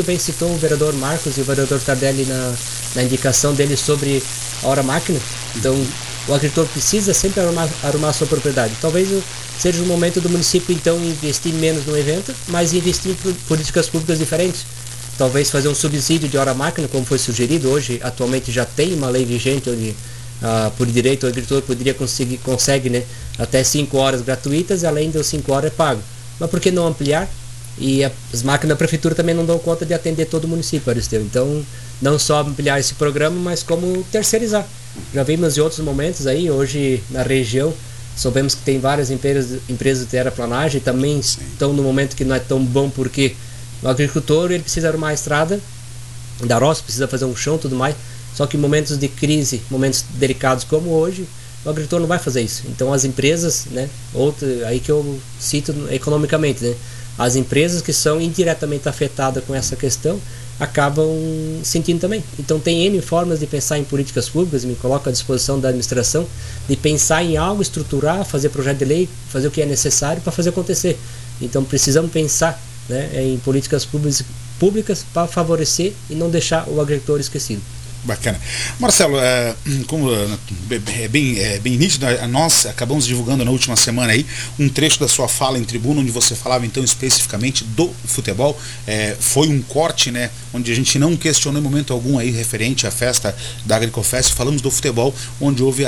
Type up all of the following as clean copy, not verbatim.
bem citou o vereador Marcos e o vereador Tardelli na indicação dele sobre a hora máquina. Então, o agricultor precisa sempre arrumar a sua propriedade. Talvez seja o momento do município, então, investir menos no evento, mas investir em políticas públicas diferentes. Talvez fazer um subsídio de hora máquina, como foi sugerido hoje. Atualmente já tem uma lei vigente onde, por direito, o agricultor consegue, né, até 5 horas gratuitas, e além das 5 horas é pago. Mas por que não ampliar? E as máquinas da prefeitura também não dão conta de atender todo o município, Aristeu. Então, não só ampliar esse programa, mas como terceirizar. Já vimos em outros momentos aí, hoje na região, soubemos que tem várias empresas de terraplanagem, também estão no momento que não é tão bom, porque o agricultor ele precisa arrumar a estrada da roça, precisa fazer um chão e tudo mais, só que em momentos de crise, momentos delicados como hoje, o agricultor não vai fazer isso. Então as empresas, né, aí que eu cito economicamente, né, as empresas que são indiretamente afetadas com essa questão acabam sentindo também. Então tem N formas de pensar em políticas públicas, me coloco à disposição da administração, de pensar em algo, estruturar, fazer projeto de lei, fazer o que é necessário para fazer acontecer. Então precisamos pensar, né, em políticas públicas para favorecer e não deixar o agricultor esquecido. Bacana. Marcelo, como é bem nítido, nós acabamos divulgando na última semana aí um trecho da sua fala em tribuna, onde você falava então especificamente do futebol. Foi um corte, né, onde a gente não questionou em momento algum aí referente à festa da Agricofest. Falamos do futebol, onde houve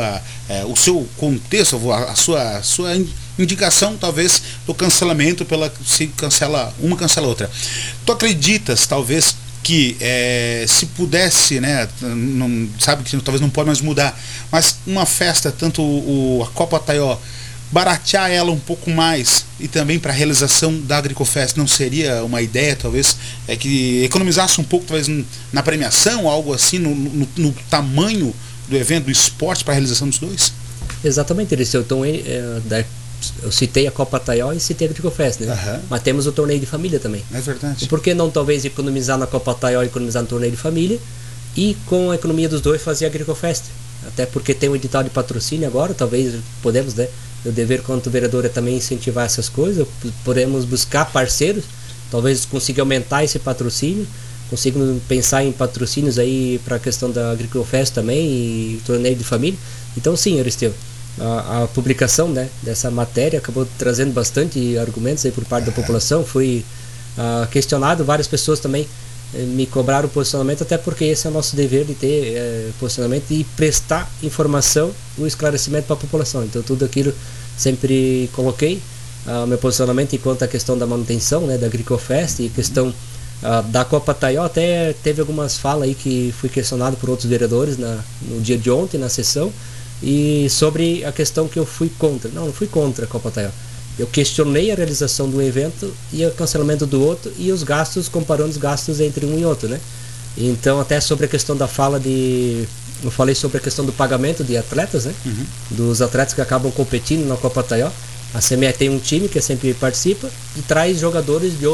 o seu contexto, a sua indicação talvez do cancelamento, se cancela uma, cancela outra. Tu acreditas talvez que se pudesse, né, sabe que talvez não pode mais mudar, mas uma festa, tanto a Copa Taió, baratear ela um pouco mais, e também para a realização da Agricofest, não seria uma ideia talvez que economizasse um pouco talvez na premiação, algo assim, no tamanho do evento, do esporte, para a realização dos dois? Exatamente, Eliseu. Então eu citei a Copa Taió e citei a Agricofest, né? Uhum. Mas temos o torneio de família também. É verdade. E por que não talvez economizar na Copa Taió e economizar no torneio de família, e com a economia dos dois fazer a Agricofest? Até porque tem um edital de patrocínio agora, talvez podemos, né? O dever quanto vereador é também incentivar essas coisas, podemos buscar parceiros, talvez consiga aumentar esse patrocínio, consigo pensar em patrocínios aí para a questão da Agricofest também e torneio de família. Então sim, Aristeu, a publicação, né, dessa matéria acabou trazendo bastante argumentos aí por parte da população. Fui questionado, várias pessoas também me cobraram posicionamento, até porque esse é o nosso dever de ter posicionamento e prestar informação e o esclarecimento para a população. Então tudo aquilo sempre coloquei meu posicionamento enquanto a questão da manutenção, né, da Agricofest, e questão da Copa Taió. Até teve algumas falas aí que fui questionado por outros vereadores no dia de ontem na sessão, e sobre a questão que eu fui contra. Não fui contra a Copa Taió. Eu questionei a realização do evento e o cancelamento do outro, e os gastos, comparando os gastos entre um e outro, né? Então, até sobre a questão da fala eu falei sobre a questão do pagamento de atletas, né? Uhum. Dos atletas que acabam competindo na Copa Taió. A CME tem um time que sempre participa e traz jogadores de